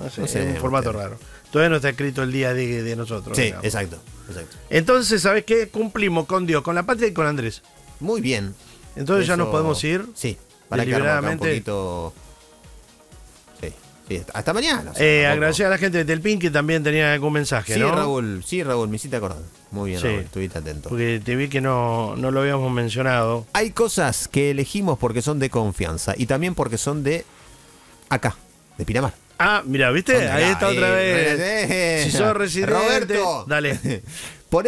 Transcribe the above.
sé, No sé, es un formato raro. Todavía no está escrito el día de nosotros. Sí, digamos. exacto. Entonces, ¿sabes qué? Cumplimos con Dios, con la patria y con Andrés. Muy bien. Entonces ya nos podemos ir. Sí, para que acá un poquito. Sí, hasta mañana. Agradecer a la gente de Telpín que también tenía algún mensaje, sí, ¿no? Raúl, me hiciste acordar. Muy bien, Sí. Raúl, estuviste atento. Porque te vi que no lo habíamos mencionado. Hay cosas que elegimos porque son de confianza y también porque son de acá, de Pinamar. Ah, mira, ¿viste? Ahí está otra vez. Si sos residente, Roberto. dale.